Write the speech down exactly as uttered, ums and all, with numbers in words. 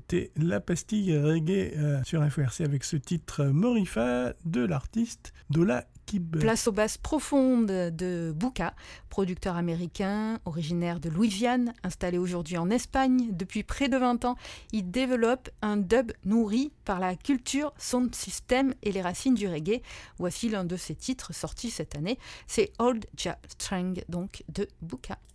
c'était la pastille reggae euh, sur F R C avec ce titre Morifa de l'artiste Dola Kib. Place aux basses profondes de Bouka, producteur américain originaire de Louisiane, installé aujourd'hui en Espagne. Depuis près de vingt ans, il développe un dub nourri par la culture, sound system et les racines du reggae. Voici l'un de ses titres sortis cette année, c'est Old Jah Strang, donc de Bouka.